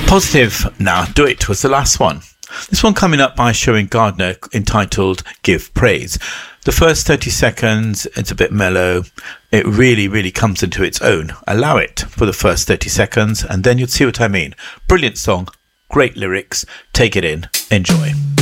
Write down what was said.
Positive Now Do It was the last one. This one coming up by Sherwin Gardner, entitled Give Praise. The first 30 seconds, it's a bit mellow. It really comes into its own. Allow it for the first 30 seconds and then you'll see what I mean. Brilliant song, great lyrics. Take it in. Enjoy.